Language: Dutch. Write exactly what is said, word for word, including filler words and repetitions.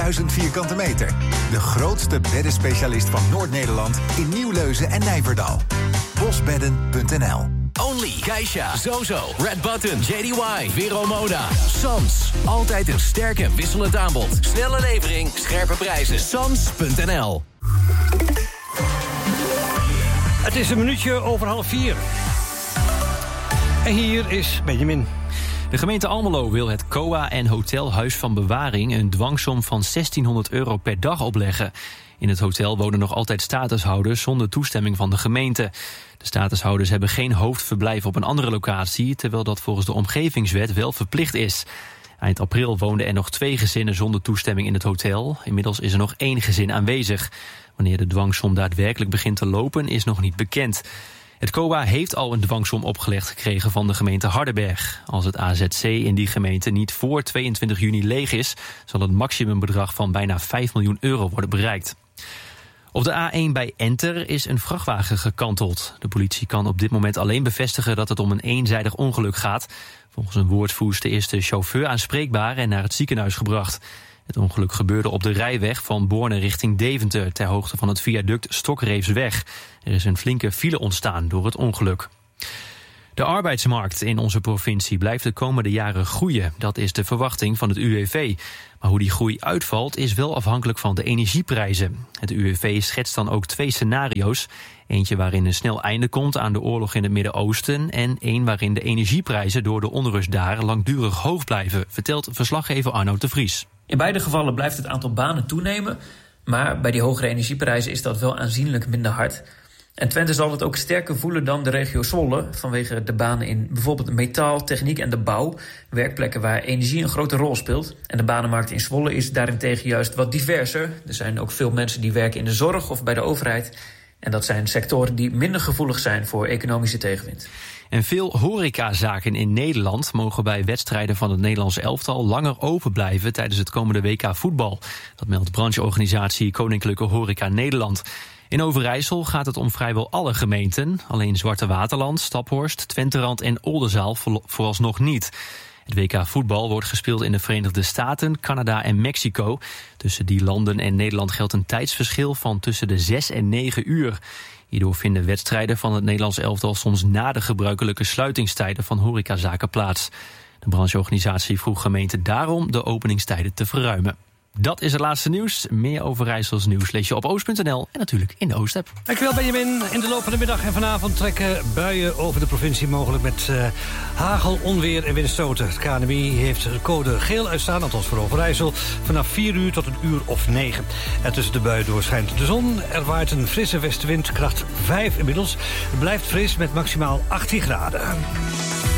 duizend vierkante meter. De grootste beddenspecialist van Noord-Nederland in Nieuwleuzen en Nijverdal. bosbedden punt n l. Only, Geisha, Zozo, Red Button, J D Y, Vero Moda, Sans. Altijd een sterk en wisselend aanbod. Snelle levering, scherpe prijzen. Sans punt n l. Het is een minuutje over half vier. En hier is Benjamin. De gemeente Almelo wil het C O A en Hotel Huis van Bewaring een dwangsom van zestienhonderd euro per dag opleggen. In het hotel wonen nog altijd statushouders zonder toestemming van de gemeente. De statushouders hebben geen hoofdverblijf op een andere locatie, terwijl dat volgens de omgevingswet wel verplicht is. Eind april woonden er nog twee gezinnen zonder toestemming in het hotel. Inmiddels is er nog één gezin aanwezig. Wanneer de dwangsom daadwerkelijk begint te lopen is nog niet bekend. Het C O A heeft al een dwangsom opgelegd gekregen van de gemeente Hardenberg. Als het A Z C in die gemeente niet voor tweeëntwintig juni leeg is, zal het maximumbedrag van bijna vijf miljoen euro worden bereikt. Op de A één bij Enter is een vrachtwagen gekanteld. De politie kan op dit moment alleen bevestigen dat het om een eenzijdig ongeluk gaat. Volgens een woordvoerster is de chauffeur aanspreekbaar en naar het ziekenhuis gebracht. Het ongeluk gebeurde op de rijweg van Borne richting Deventer, ter hoogte van het viaduct Stokreefsweg. Er is een flinke file ontstaan door het ongeluk. De arbeidsmarkt in onze provincie blijft de komende jaren groeien. Dat is de verwachting van het U W V. Maar hoe die groei uitvalt is wel afhankelijk van de energieprijzen. Het U W V schetst dan ook twee scenario's. Eentje waarin een snel einde komt aan de oorlog in het Midden-Oosten en één waarin de energieprijzen door de onrust daar langdurig hoog blijven, vertelt verslaggever Arno de Vries. In beide gevallen blijft het aantal banen toenemen, maar bij die hogere energieprijzen is dat wel aanzienlijk minder hard. En Twente zal het ook sterker voelen dan de regio Zwolle, vanwege de banen in bijvoorbeeld metaal, techniek en de bouw, werkplekken waar energie een grote rol speelt. En de banenmarkt in Zwolle is daarentegen juist wat diverser. Er zijn ook veel mensen die werken in de zorg of bij de overheid. En dat zijn sectoren die minder gevoelig zijn voor economische tegenwind. En veel horecazaken in Nederland mogen bij wedstrijden van het Nederlandse elftal langer open blijven tijdens het komende W K voetbal. Dat meldt brancheorganisatie Koninklijke Horeca Nederland. In Overijssel gaat het om vrijwel alle gemeenten. Alleen Zwarte Waterland, Staphorst, Twenterand en Oldenzaal vooralsnog niet. Het W K voetbal wordt gespeeld in de Verenigde Staten, Canada en Mexico. Tussen die landen en Nederland geldt een tijdsverschil van tussen de zes en negen uur. Hierdoor vinden wedstrijden van het Nederlands elftal soms na de gebruikelijke sluitingstijden van horecazaken plaats. De brancheorganisatie vroeg gemeenten daarom de openingstijden te verruimen. Dat is het laatste nieuws. Meer Overijssels nieuws lees je op oost punt n l en natuurlijk in de Oost-app. Dankjewel Benjamin. In de loop van de middag en vanavond trekken buien over de provincie, mogelijk met uh, hagel, onweer en windstoten. Het K N M I heeft code geel uitstaan, althans voor Overijssel, vanaf vier uur tot een uur of negen. En tussen de buien door schijnt de zon. Er waait een frisse westenwind, kracht vijf inmiddels. Het blijft fris met maximaal achttien graden.